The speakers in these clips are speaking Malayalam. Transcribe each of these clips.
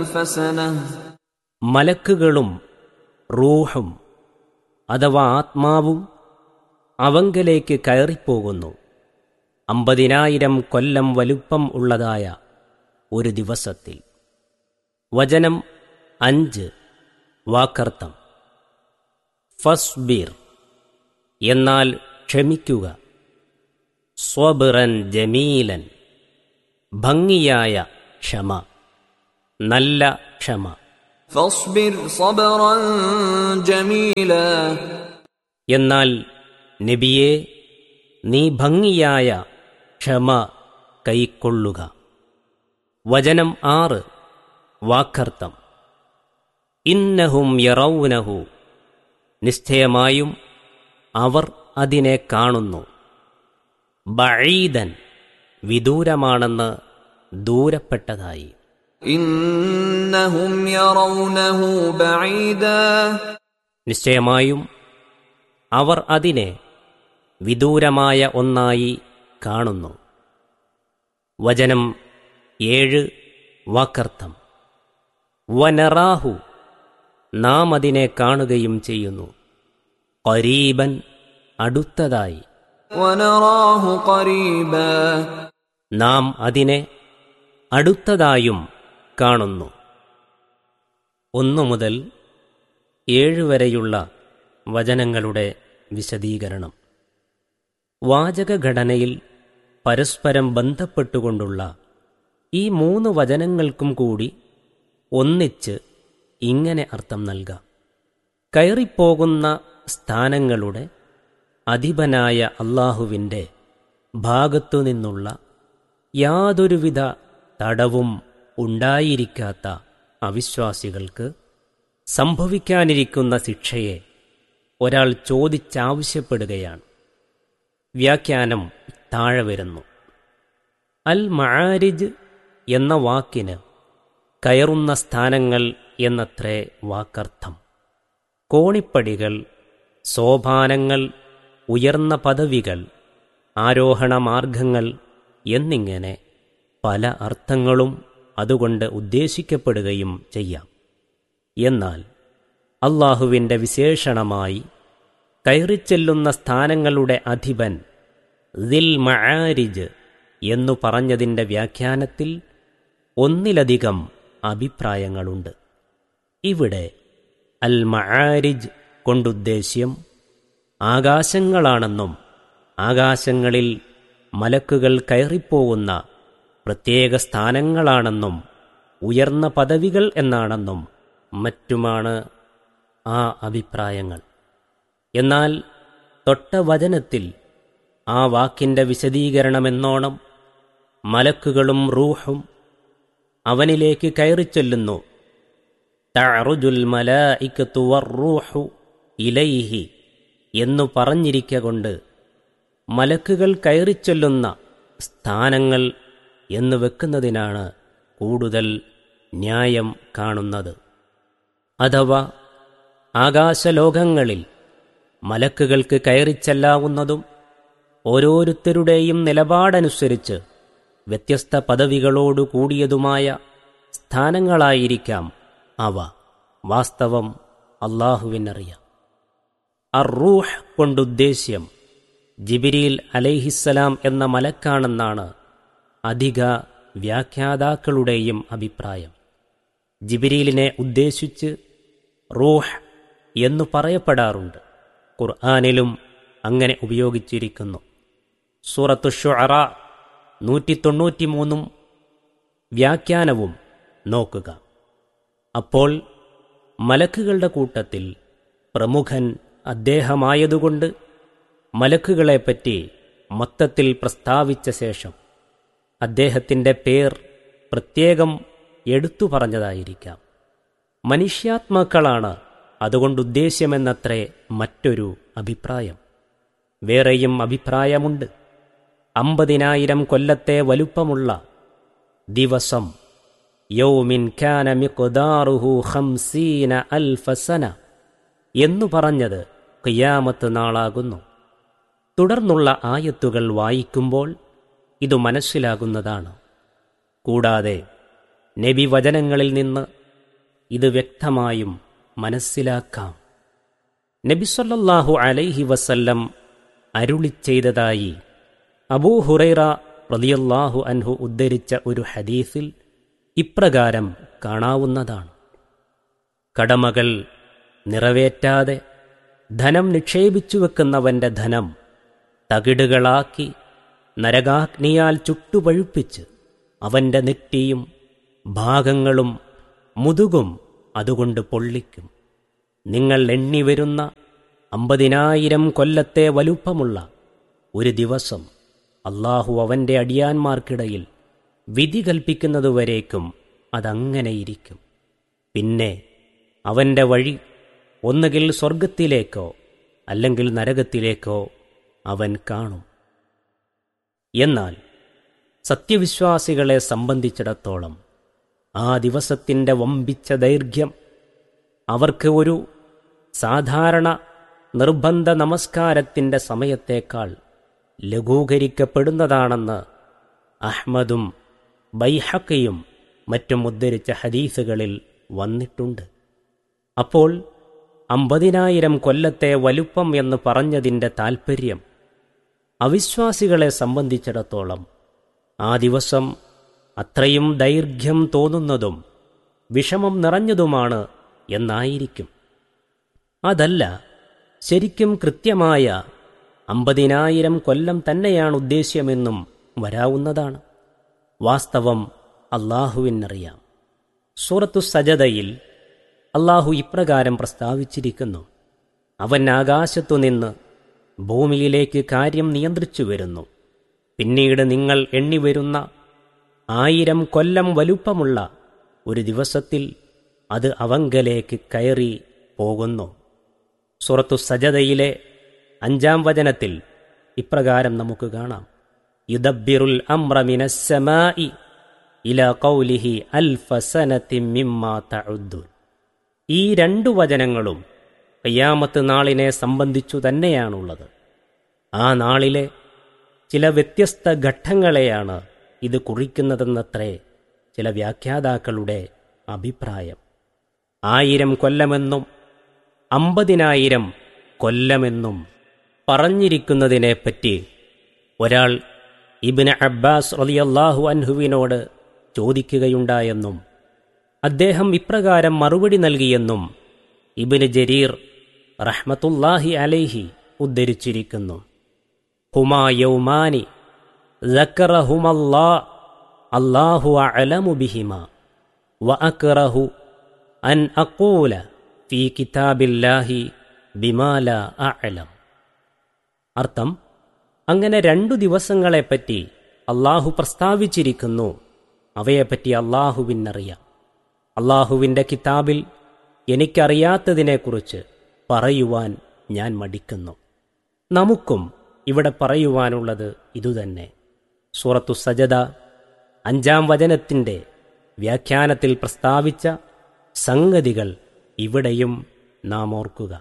فسنة മലക്കുകളും റൂഹും അഥവാ ആത്മാവും അവങ്കലേക്ക് കയറിപ്പോകുന്നു 50,000 കൊല്ലം വലുപ്പം ഉള്ളതായ ഒരു ദിവസത്തിൽ. വചനം 5 വാക്കർത്ഥം. ഫസ്ബിർ എന്നാൽ ക്ഷമിക്കുക, സ്വബിറൻ ജമീലൻ ഭംഗിയായ ക്ഷമ, നല്ല ക്ഷമ. فاصبر صبرا جميلا എന്നാൽ നബിയെ നീ ഭംഗിയായ ക്ഷമ കൈക്കൊള്ളുക. വചനം 6 വാക്കർത്ഥം. ഇന്നഹും യറൗനഹു നിശ്ചയമായും അവർ അതിനെ കാണുന്നു, ബഈദൻ വിദൂരമാണെന്ന് ദൂരപ്പെട്ടതായി. إنهم يرونه بعيدا നിശ്ചയമായും അവർ അതിനെ വിദൂരമായ ഒന്നായി കാണുന്നു. വചനം 7 വാക്കർത്ഥം. വനറാഹു നാം അതിനെ കാണുകയും ചെയ്യുന്നു, ഖരീബൻ അടുത്തതായി. ونراه قريبا നാം അതിനെ അടുത്തതായും കാണുന്നു. 1 മുതൽ 7 വരെയുള്ള വചനങ്ങളുടെ വിശദീകരണം. വാചകഘടനയിൽ പരസ്പരം ബന്ധപ്പെട്ടുകൊണ്ടുള്ള ഈ 3 വചനങ്ങൾക്കും കൂടി ഒന്നിച്ച് ഇങ്ങനെ അർത്ഥം നൽകാം. കയറിപ്പോകുന്ന സ്ഥാനങ്ങളുടെ അധിപനായ അല്ലാഹുവിൻ്റെ ഭാഗത്തുനിന്നുള്ള യാതൊരുവിധ തടവും ഉണ്ടായിരിക്കാത്ത അവിശ്വാസികൾക്ക് സംഭവിക്കാനിരിക്കുന്ന ശിക്ഷയെ ഒരാൾ ചോദിച്ചാവശ്യപ്പെടുകയാണ്. വ്യാഖ്യാനം താഴെ വരുന്നു. അൽ മആരിജ് എന്ന വാക്കിന് കയറുന്ന സ്ഥാനങ്ങൾ എന്നത്രേ വാക്കർത്ഥം. കോണിപ്പടികൾ, സോപാനങ്ങൾ, ഉയർന്ന പദവികൾ, ആരോഹണമാർഗങ്ങൾ എന്നിങ്ങനെ പല അർത്ഥങ്ങളും അതുകൊണ്ട് ഉദ്ദേശിക്കപ്പെടുകയും ചെയ്യാം. എന്നാൽ അല്ലാഹുവിൻ്റെ വിശേഷണമായി കയറിച്ചെല്ലുന്ന സ്ഥാനങ്ങളുടെ അധിപൻ ദിൽ മആരിജ് എന്നു പറഞ്ഞതിൻ്റെ വ്യാഖ്യാനത്തിൽ ഒന്നിലധികം അഭിപ്രായങ്ങളുണ്ട്. ഇവിടെ അൽ മആരിജ് കൊണ്ടുദ്ദേശ്യം ആകാശങ്ങളാണെന്നും ആകാശങ്ങളിൽ മലക്കുകൾ കയറിപ്പോകുന്ന പ്രത്യേക സ്ഥാനങ്ങളാണെന്നും ഉയർന്ന പദവികൾ എന്നാണെന്നും മറ്റുമാണ് ആ അഭിപ്രായങ്ങൾ. എന്നാൽ തൊട്ട വചനത്തിൽ ആ വാക്കിൻ്റെ വിശദീകരണമെന്നോണം മലക്കുകളും റൂഹും അവനിലേക്ക് കയറിച്ചൊല്ലുന്നു. തഅറുജുൽ മലായികതു വർ-റൂഹു ഇലൈഹി എന്നു പറഞ്ഞിരിക്കൊണ്ട് മലക്കുകൾ കയറിച്ചൊല്ലുന്ന സ്ഥാനങ്ങൾ എന്ന് വെക്കുന്നതിനാണ് കൂടുതൽ ന്യായം കാണുന്നത്. അഥവാ ആകാശലോകങ്ങളിൽ മലക്കുകൾക്ക് കയറിച്ചെല്ലാവുന്നതും ഓരോരുത്തരുടെയും നിലപാടനുസരിച്ച് വ്യത്യസ്ത പദവികളോടു കൂടിയതുമായ സ്ഥാനങ്ങളായിരിക്കാം അവ. വാസ്തവം അല്ലാഹുവിനറിയാം. അർ-റൂഹ് കൊണ്ടുദ്ദേശ്യം ജിബ്രീൽ അലൈഹിസ്സലാം എന്ന മലക്കാണെന്നാണ് അധിക വ്യാഖ്യാതാക്കളുടെയും അഭിപ്രായം. ജിബ്രീലിനെ ഉദ്ദേശിച്ച് റൂഹ് എന്നു പറയപ്പെടാറുണ്ട്. ഖുർആനിലും അങ്ങനെ ഉപയോഗിച്ചിരിക്കുന്നു. സൂറത്തു ശുഅറാ 193 വ്യാഖ്യാനവും നോക്കുക. അപ്പോൾ മലക്കുകളുടെ കൂട്ടത്തിൽ പ്രമുഖൻ അദ്ദേഹമായതുകൊണ്ട് മലക്കുകളെപ്പറ്റി മൊത്തത്തിൽ പ്രസ്താവിച്ച ശേഷം അദ്ദേഹത്തിൻ്റെ പേർ പ്രത്യേകം എടുത്തു പറഞ്ഞതായിരിക്കാം. മനുഷ്യാത്മാക്കളാണ് അതുകൊണ്ടുദ്ദേശ്യമെന്നത്രേ മറ്റൊരു അഭിപ്രായം. വേറെയും അഭിപ്രായമുണ്ട്. 50,000 കൊല്ലത്തെ വലുപ്പമുള്ള ദിവസം, യൗമിൻ കാന മിഖ്ദാറുഹു 50,000 സന എന്നു പറഞ്ഞത് ഖിയാമത്ത് നാളാകുന്നു. തുടർന്നുള്ള ആയത്തുകൾ വായിക്കുമ്പോൾ ഇതു മനസ്സിലാകുന്നതാണ്. കൂടാതെ നബി വചനങ്ങളിൽ നിന്ന് ഇത് വ്യക്തമായും മനസ്സിലാക്കാം. നബി സല്ലല്ലാഹു അലൈഹി വസല്ലം അരുളിച്ചെയ്തതായി അബൂ ഹുറൈറ റളിയല്ലാഹു അൻഹു ഉദ്ധരിച്ച ഒരു ഹദീസിൽ ഇപ്രകാരം കാണാവുന്നതാണ്: കടമകൾ നിറവേറ്റാതെ ധനം നിക്ഷേപിച്ചു വെക്കുന്നവന്റെ ധനം തകിടുകളാക്കി നരകാഗ്നിയാൽ ചുട്ടുപഴുപ്പിച്ച് അവന്റെ നെറ്റിയും ഭാഗങ്ങളും മുതുകും അതുകൊണ്ട് പൊള്ളിക്കും. നിങ്ങൾ എണ്ണിവരുന്ന 50,000 കൊല്ലത്തെ വലുപ്പമുള്ള ഒരു ദിവസം അല്ലാഹു അവന്റെ അടിയാന്മാർക്കിടയിൽ വിധി കൽപ്പിക്കുന്നതുവരേക്കും അതങ്ങനെയിരിക്കും. പിന്നെ അവന്റെ വഴി ഒന്നുകിൽ സ്വർഗത്തിലേക്കോ അല്ലെങ്കിൽ നരകത്തിലേക്കോ അവൻ കാണും. എന്നാൽ സത്യവിശ്വാസികളെ സംബന്ധിച്ചിടത്തോളം ആ ദിവസത്തിൻ്റെ വമ്പിച്ച ദൈർഘ്യം അവർക്ക് ഒരു സാധാരണ നിർബന്ധ നമസ്കാരത്തിൻ്റെ സമയത്തേക്കാൾ ലഘൂകരിക്കപ്പെടുന്നതാണെന്ന് അഹ്മദും ബൈഹഖിയും മറ്റും ഉദ്ധരിച്ച ഹദീസുകളിൽ വന്നിട്ടുണ്ട്. അപ്പോൾ 50,000 കൊല്ലത്തെ വലുപ്പം എന്ന് പറഞ്ഞതിൻ്റെ താൽപ്പര്യം അവിശ്വാസികളെ സംബന്ധിച്ചിടത്തോളം ആ ദിവസം അത്രയും ദൈർഘ്യം തോന്നുന്നതും വിഷമം നിറഞ്ഞതുമാണ് എന്നായിരിക്കും. അതല്ല, ശരിക്കും കൃത്യമായ 50,000 കൊല്ലം തന്നെയാണ് ഉദ്ദേശ്യമെന്നും വരാവുന്നതാണ്. വാസ്തവം അല്ലാഹുവിനറിയാം. സൂറത്തു സജദയിൽ അല്ലാഹു ഇപ്രകാരം പ്രസ്താവിച്ചിരിക്കുന്നു: അവൻ ആകാശത്തുനിന്ന് ഭൂമിയിലേക്ക് കാര്യം നിയന്ത്രിച്ചു വരുന്നു. പിന്നീട് നിങ്ങൾ എണ്ണിവരുന്ന 1000 കൊല്ലം വലുപ്പമുള്ള ഒരു ദിവസത്തിൽ അത് അവങ്കലേക്ക് കയറി പോകുന്നു. സൂറത്തു സജദയിലെ 5-ാം വചനത്തിൽ ഇപ്രകാരം നമുക്ക് കാണാം: യുദബ്ബിറുൽ അംറ മിനസ്സമാഇ ഇലാ ഖൗലിഹി അൽഫ സനതിൻ മിമ്മാ തഉദ്ദൂൻ. ഈ 2 വചനങ്ങളും ഖിയാമത്ത് നാളിനെ സംബന്ധിച്ചു തന്നെയാണുള്ളത്. ആ നാളിലെ ചില വ്യത്യസ്ത ഘട്ടങ്ങളെയാണ് ഇത് കുറിക്കുന്നതെന്നത്രേ ചില വ്യാഖ്യാതാക്കളുടെ അഭിപ്രായം. 1000 കൊല്ലമെന്നും 50,000 കൊല്ലമെന്നും പറഞ്ഞിരിക്കുന്നതിനെപ്പറ്റി ഒരാൾ ഇബ്നു അബ്ബാസ് റളിയല്ലാഹു അൻഹുവിനോട് ചോദിക്കുകയുണ്ടായെന്നും അദ്ദേഹം ഇപ്രകാരം മറുപടി നൽകിയെന്നും ഇബ്നു ജരീർ റഹ്മത്തുള്ളാഹി അലൈഹി ഉദ്ധരിച്ചിരിക്കുന്നു: ഹുമാ യൗമാനി അല്ലാഹു അഅലമു ബിഹിമാ വഅക്റഹു അൻ അഖൂല ഫീ കിതാബില്ലാഹി ബിമാ ലാ അഅലം. അർത്ഥം: അങ്ങനെ 2 ദിവസങ്ങളെപ്പറ്റി അല്ലാഹു പ്രസ്താവിച്ചിരിക്കുന്നു. അവയെപ്പറ്റി അല്ലാഹുവിനറിയാം. അല്ലാഹുവിൻ്റെ കിതാബിൽ എനിക്കറിയാത്തതിനെക്കുറിച്ച് പറയുവാൻ ഞാൻ മടിക്കുന്നു. നമുക്കും ഇവിടെ പറയുവാനുള്ളത് ഇതുതന്നെ. സൂറത്തു സജദ 5-ാം വചനത്തിൻ്റെ വ്യാഖ്യാനത്തിൽ പ്രസ്താവിച്ച സംഗതികൾ ഇവിടെയും നാം ഓർക്കുക.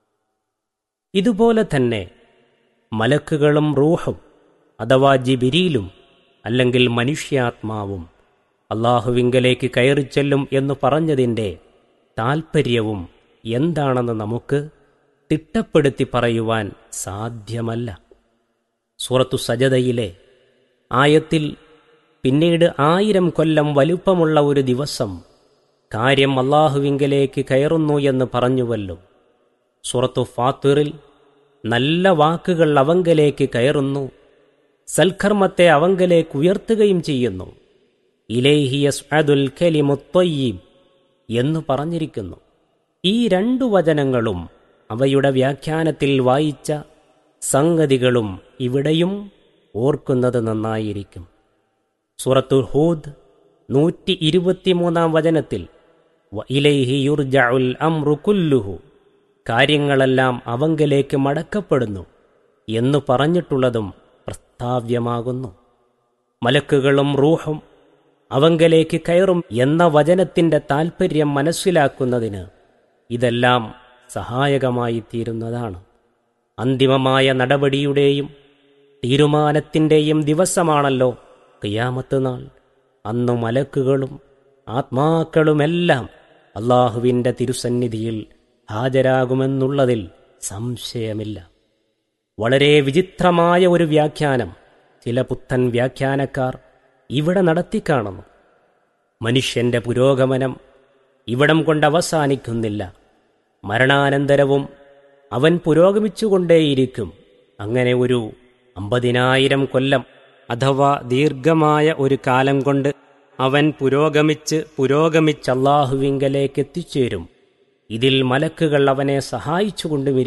ഇതുപോലെ തന്നെ മലക്കുകളും റൂഹും അഥവാ ജിബ്രീലും അല്ലെങ്കിൽ മനുഷ്യാത്മാവും അല്ലാഹുവിങ്കലേക്ക് കയറിച്ചെല്ലും എന്ന് പറഞ്ഞതിൻ്റെ താൽപ്പര്യവും എന്താണെന്ന് നമുക്ക് തിട്ടപ്പെടുത്തി പറയുവാൻ സാധ്യമല്ല. സൂറത്തു സജദയിലെ ആയത്തിൽ പിന്നീട് 1000 കൊല്ലം വലുപ്പമുള്ള ഒരു ദിവസം കാര്യം അല്ലാഹുവിങ്കലേക്ക് കയറുന്നു എന്ന് പറഞ്ഞുവല്ലോ. സൂറത്തു ഫാത്തിറിൽ നല്ല വാക്കുകൾ അവങ്കലേക്ക് കയറുന്നു, സൽക്കർമ്മത്തെ അവങ്കലേക്ക് ഉയർത്തുകയും ചെയ്യുന്നു. ഇലൈഹി യസ്അദുൽ കലിമുത് ത്വയ്യിബ് എന്ന് പറഞ്ഞിരിക്കുന്നു. ഈ 2 വചനങ്ങളും അവയുടെ വ്യാഖ്യാനത്തിൽ വായിച്ച സംഗതികളും ഇവിടെയും ഓർക്കുന്നത് നന്നായിരിക്കും. സൂറത്തുൽ ഹൂദ് 123-ാം വചനത്തിൽ വഇലൈഹി യുർജഉൽ അംറു കുല്ലുഹു, കാര്യങ്ങളെല്ലാം അവങ്കലേക്ക് മടക്കപ്പെടുന്നു എന്ന് പറഞ്ഞിട്ടുള്ളതും പ്രസ്താവ്യമാകുന്നു. മലക്കുകളും റൂഹും അവങ്കലേക്ക് കയറും എന്ന വചനത്തിൻ്റെ താൽപ്പര്യം മനസ്സിലാക്കുന്നതിന് ഇതെല്ലാം സഹായകമായി തീരുന്നതാണ്. അന്തിമമായ നടപടിയുടെയും തീരുമാനത്തിൻ്റെയും ദിവസമാണല്ലോ ഖിയാമത്ത് നാൾ. അന്നു മലക്കുകളും ആത്മാക്കളുമെല്ലാം അള്ളാഹുവിൻ്റെ തിരുസന്നിധിയിൽ ഹാജരാകുമെന്നുള്ളതിൽ സംശയമില്ല. വളരെ വിചിത്രമായ ഒരു വ്യാഖ്യാനം ചില പുത്തൻ വ്യാഖ്യാനക്കാർ ഇവിടെ നടത്തിക്കാണുന്നു. മനുഷ്യന്റെ പുരോഗമനം ഇവിടം കൊണ്ട് അവസാനിക്കുന്നില്ല. മരണാനന്തരവും അവൻ പുരോഗമിച്ചുകൊണ്ടേയിരിക്കും. അങ്ങനെ ഒരു 50,000 കൊല്ലം അഥവാ ദീർഘമായ ഒരു കാലം കൊണ്ട് അവൻ പുരോഗമിച്ച് അല്ലാഹുവിങ്കലേക്ക് എത്തിച്ചേരും. ഇതിൽ മലക്കുകൾ അവനെ സഹായിച്ചുകൊണ്ടുമിരിക്കും.